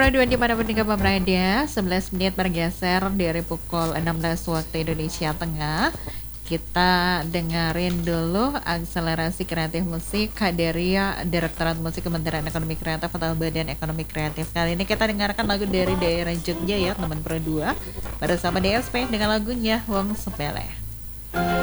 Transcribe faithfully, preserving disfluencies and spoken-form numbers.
Pro dua dimanapun juga berada, sebelas menit bergeser dari pukul enam belas waktu Indonesia Tengah. Kita dengerin dulu akselerasi kreatif musik dari Direktorat Musik Kementerian Ekonomi Kreatif atau Badan Ekonomi Kreatif. Kali ini kita dengarkan lagu dari daerah Jogja ya teman Pro dua bersama D S P dengan lagunya Wong Sepele.